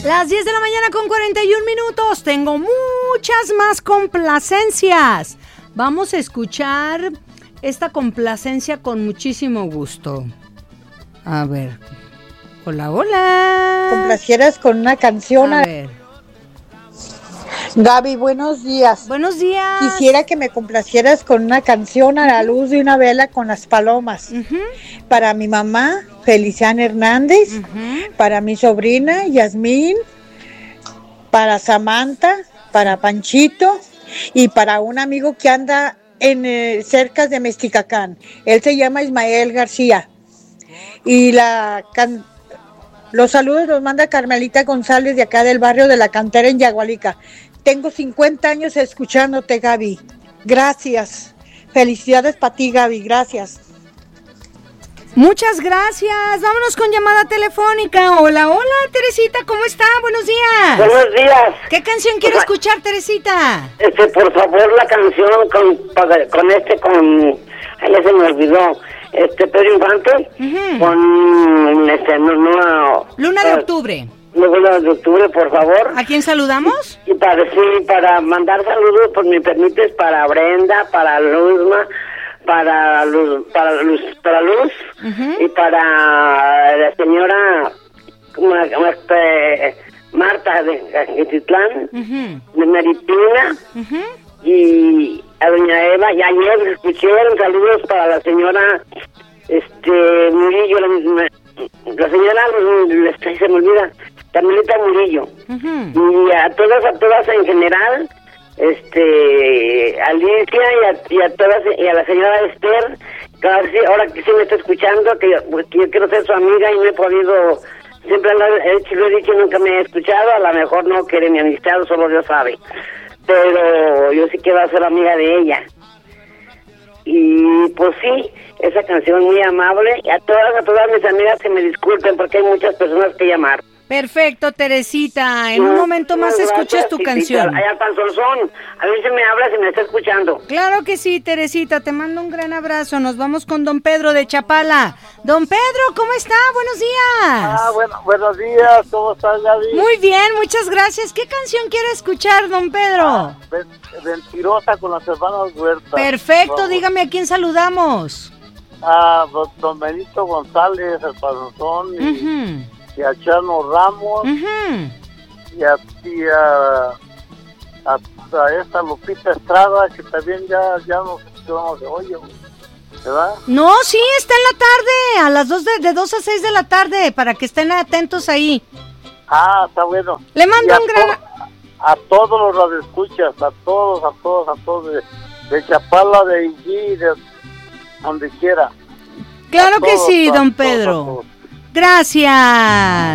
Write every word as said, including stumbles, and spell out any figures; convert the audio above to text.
Las diez de la mañana con cuarenta y un minutos. Tengo muchas más complacencias. Vamos a escuchar esta complacencia con muchísimo gusto. A ver. Hola, hola. Complacieras con una canción. A ver. Gaby, buenos días. Buenos días. Quisiera que me complacieras con una canción, A la luz de una vela con las palomas. Uh-huh. Para mi mamá, Feliciana Hernández. Uh-huh. Para mi sobrina, Yasmín. Para Samantha. Para Panchito. Y para un amigo que anda en eh, cerca de Mesticacán. Él se llama Ismael García. Y la can- los saludos los manda Carmelita González de acá del barrio de La Cantera en Yagualica. Tengo cincuenta años escuchándote, Gaby. Gracias. Felicidades para ti, Gaby. Gracias. Muchas gracias. Vámonos con llamada telefónica. Hola, hola, Teresita, ¿cómo está? Buenos días. Buenos días. ¿Qué canción quiere escuchar, Teresita? Este, por favor, la canción con, con este, con... Ay, ya se me olvidó. Este, Pedro Infante. Uh-huh. Con, este, no, no... Luna de uh, Octubre. Luna de Octubre, por favor. ¿A quién saludamos? Y para, sí, para mandar saludos, pues me permites, para Brenda, para Luzma, para Luz, para Luz, para Luz, uh-huh. Y para la señora este, Marta de Titlán, uh-huh. De Maripina, uh-huh. Y a doña Eva, y ayer escucharon saludos para la señora este Murillo, la, la señora, se me olvida, Carmelita Murillo, uh-huh. Y a todas, a todas en general, este, Alicia y a, y a todas, y a la señora Esther, que ahora, sí, ahora que sí me está escuchando, que yo, que yo quiero ser su amiga y no he podido, siempre lo he, lo he dicho, nunca me he escuchado, a lo mejor no quiere mi amistad, solo Dios sabe, pero yo sí quiero ser amiga de ella. Y pues sí, esa canción muy amable, y a todas, a todas mis amigas que me disculpen porque hay muchas personas que llamar. Perfecto, Teresita. En no, un momento más escuchas tu canción. Allá Panzonzón, a ver si me habla, si me está escuchando. Claro que sí, Teresita, te mando un gran abrazo. Nos vamos con don Pedro de Chapala. Don Pedro, ¿cómo está? Buenos días. Ah, bueno, buenos días, ¿cómo estás, Gaby? Muy bien, muchas gracias. ¿Qué canción quiere escuchar, don Pedro? Ah, Mentirosa con las hermanas Huerta. Perfecto, vamos. Dígame a quién saludamos. A don Benito González, el Panzonzón, y... Uh-huh. Y a Chano Ramos, uh-huh. y, a, y a, a, a esta Lupita Estrada, que también ya, ya nos escuchamos de oye, ¿verdad? No, sí, está en la tarde, a las dos de, de dos a seis de la tarde, para que estén atentos ahí. Ah, está bueno. Le mando un gran... To- a todos los radioescuchas, a todos, a todos, a todos, de, de Chapala, de Igi, de donde quiera. Claro a que todos, sí, don todos, Pedro. Gracias.